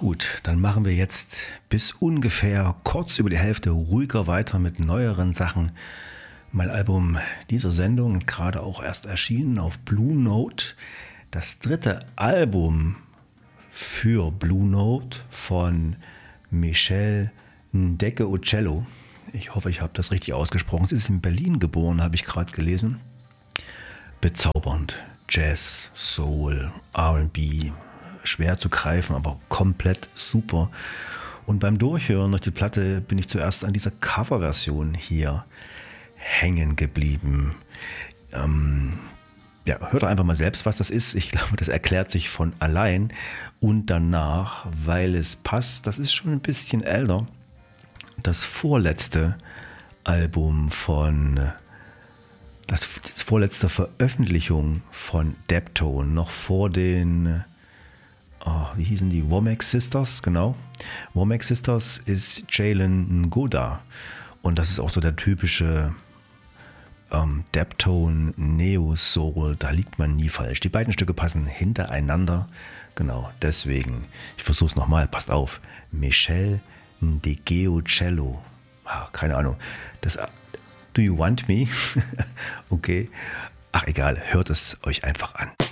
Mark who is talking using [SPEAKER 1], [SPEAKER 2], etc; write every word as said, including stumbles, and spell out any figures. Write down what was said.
[SPEAKER 1] Gut, dann machen wir jetzt bis ungefähr kurz über die Hälfte ruhiger weiter mit neueren Sachen. Mein Album dieser Sendung, gerade auch erst erschienen auf Blue Note. Das dritte Album für Blue Note von Michel Ndegeocello. Ich hoffe, ich habe das richtig ausgesprochen. Sie ist in Berlin geboren, habe ich gerade gelesen. Bezaubernd. Jazz, Soul, R und B. Schwer zu greifen, aber komplett super. Und beim Durchhören durch die Platte bin ich zuerst an dieser Coverversion hier hängen geblieben. Ähm, ja, hört einfach mal selbst, was das ist. Ich glaube, das erklärt sich von allein. Und danach, weil es passt, das ist schon ein bisschen älter, das vorletzte Album von, das vorletzte Veröffentlichung von Deptone, noch vor den, oh, wie hießen die, Womack Sisters, genau. Womack Sisters ist Jalen Ngoda und das ist auch so der typische ähm, Deptone Neo Soul, da liegt man nie falsch. Die beiden Stücke passen hintereinander, genau, deswegen, ich versuche es nochmal, passt auf, Michel Ndegeocello, ah, keine Ahnung, das Do You Want Me? Okay, ach egal, hört es euch einfach an.